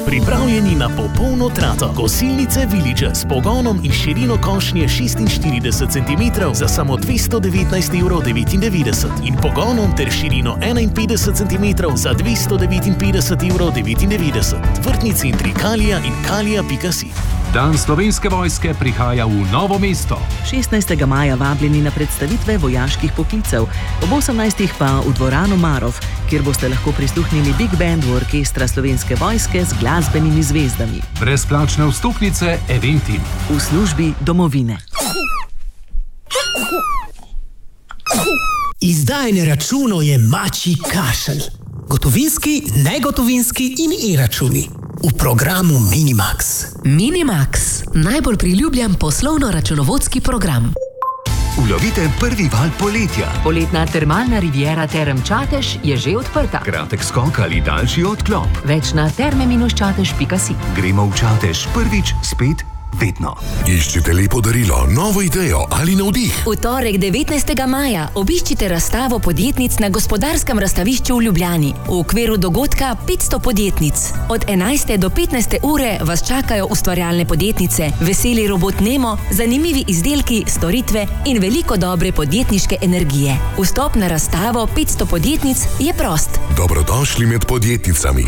Pripravljeni na popolno trato. Kosilnice Villager s pogonom in širino košnje 46 cm za samo 219,99 € in pogonom ter širino 51 cm za 259,99 €. Vrtni centri Kalija in kalija.si. Dan Slovenske vojske prihaja v Novo mesto. 16. maja vabljeni na predstavitve vojaških poklicev, ob 18. pa v dvorano Marof, kjer boste lahko prisluhnili Big Bandu orkestra Slovenske vojske z glasbenimi zvezdami. Brezplačne vstopnice Eventim. V službi domovine. Izdajanje računov je mačji kašelj. Gotovinski, negotovinski in e-računi. V programu Minimax. Minimax, najbolj priljubljen poslovno-računovodski program. Ulovite prvi val poletja. Poletna termalna riviera Term Čatež je že odprta. Kratek skok ali daljši odklop. Več na terme-čatež.si. Gremo v Čatež prvič, spet, vedno. Iščite lepo darilo, novo idejo ali navdih. V torek 19. maja obiščite razstavo podjetnic na Gospodarskem razstavišču v Ljubljani. V okviru dogodka 500 podjetnic. Od 11. do 15. ure vas čakajo ustvarjalne podjetnice, veseli robot Nemo, zanimivi izdelki, storitve in veliko dobre podjetniške energije. Vstop na razstavo 500 podjetnic je prost. Dobrodošli med podjetnicami.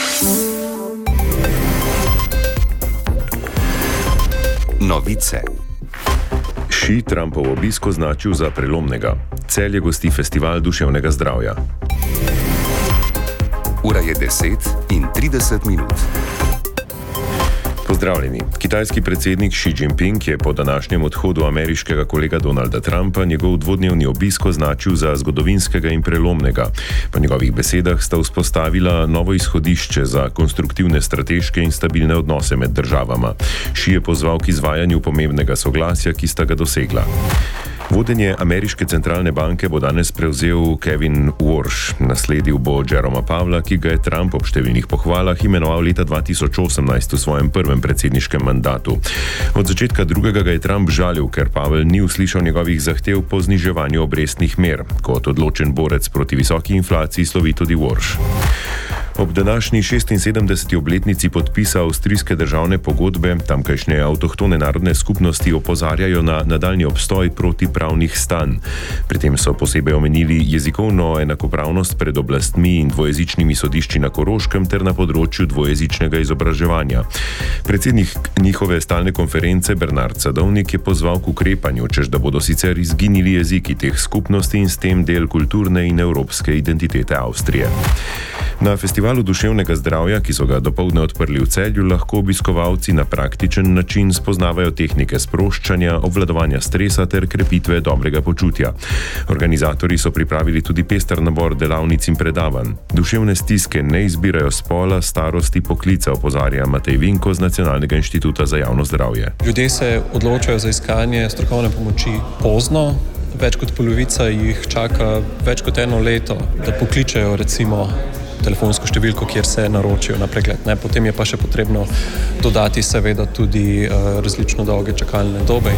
Novice. Xi Trumpov obisk označil za prelomnega. Celje gosti festival duševnega zdravja. Ura je 10:30. Pozdravljeni. Kitajski predsednik Xi Jinping je po današnjem odhodu ameriškega kolega Donalda Trumpa njegov dvodnevni obisk označil za zgodovinskega in prelomnega. Po njegovih besedah sta vzpostavila novo izhodišče za konstruktivne strateške in stabilne odnose med državama. Xi je pozval k izvajanju pomembnega soglasja, ki sta ga dosegla. Vodenje ameriške centralne banke bo danes prevzel Kevin Warsh. Nasledil bo Jeroma Powella, ki ga je Trump ob številnih pohvalah imenoval leta 2018 v svojem prvem predsedniškem mandatu. Od začetka drugega ga je Trump žalil, ker Powell ni uslišal njegovih zahtev po zniževanju obrestnih mer. Kot odločen borec proti visoki inflaciji slovi tudi Warsh. Ob današnji 76. obletnici podpisa avstrijske državne pogodbe tamkajšnje avtohtone narodne skupnosti opozarjajo na nadaljnji obstoj protipravnih stanj. Pri tem so posebej omenili jezikovno enakopravnost pred oblastmi in dvojezičnimi sodišči na Koroškem ter na področju dvojezičnega izobraževanja. Predsednik njihove stalne konference Bernard Sadovnik je pozval k ukrepanju, češ da bodo sicer izginili jeziki teh skupnosti in s tem del kulturne in evropske identitete Avstrije. Na festivalu duševnega zdravja, ki so ga dopoldne odprli v Celju, lahko obiskovalci na praktičen način spoznavajo tehnike sproščanja, obvladovanja stresa ter krepitve dobrega počutja. Organizatorji so pripravili tudi pester nabor delavnic in predavanj. Duševne stiske ne izbirajo spola, starosti, poklica, opozarja Matej Vinko z Nacionalnega inštituta za javno zdravje. Ljudje se odločajo za iskanje strokovne pomoči pozno. Več kot polovica jih čaka več kot 1 leto, da pokličejo recimo telefonsko številko, kjer se naročijo na pregled. Potem je pa še potrebno dodati seveda tudi različno dolge čakalne dobe.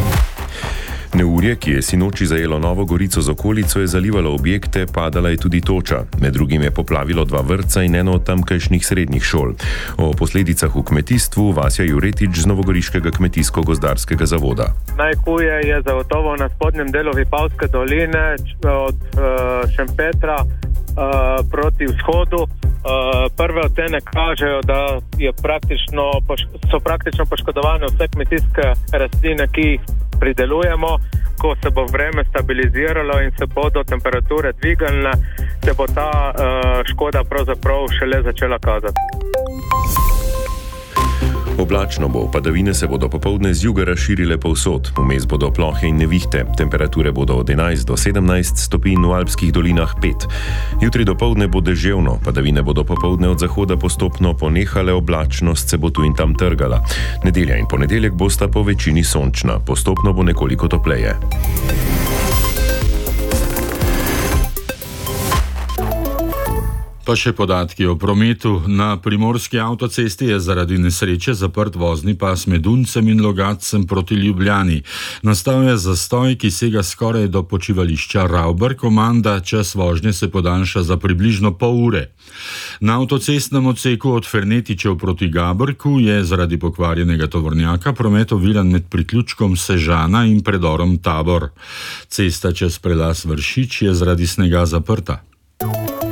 Neurje, ki je sinoči zajelo Novo Gorico z okolico, je zalivalo objekte, padala je tudi toča. Med drugim je poplavilo 2 vrtca in eno od tamkajšnjih srednjih šol. O posledicah v kmetijstvu Vasja Juretič z Novogoriškega kmetijsko-gozdarskega zavoda. Najhuje je zagotovo na spodnjem delu Vipavske doline od Šempetra proti vzhodu. Prve ocene kažejo, da so praktično poškodovane vse kmetijske rastline, ki jih pridelujemo. Ko se bo vreme stabiliziralo in se bodo temperature dvignile, se bo ta škoda pravzaprav šele začela kazati. Oblačno bo, padavine se bodo popoldne z juga razširile povsod, vmes bodo plohe in nevihte, temperature bodo od 11 do 17 stopinj, v alpskih dolinah 5. Jutri dopoldne bo deževno, padavine bodo popoldne od zahoda postopno ponehale, oblačnost se bo tu in tam trgala. Nedelja in ponedeljek bosta po večini sončna, postopno bo nekoliko topleje. Pa še podatki o prometu. Na primorski avtocesti je zaradi nesreče zaprt vozni pas med Uncem in Logatcem proti Ljubljani. Nastal je zastoj, ki sega skoraj do počivališča Ravbar, komanda čas vožnje se podaljša za približno pol ure. Na avtocestnem odseku od Fernetičev proti Gabrku je zaradi pokvarjenega tovornjaka promet oviran med priključkom Sežana in predorom Tabor. Cesta čez prelaz Vršič je zaradi snega zaprta.